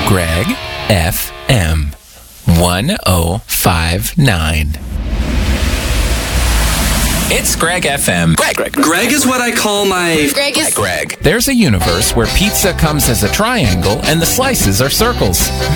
Greg FM 1059. It's Greg FM. Greg is what I call my... Greg. There's a universe where pizza comes as a triangle and the slices are circles.